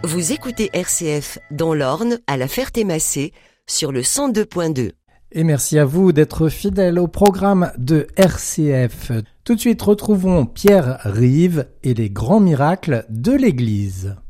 Vous écoutez RCF dans l'Orne, à la Ferté-Massé, sur le 102.2. Et merci à vous d'être fidèles au programme de RCF. Tout de suite, retrouvons Pierre Rive et les grands miracles de l'Église.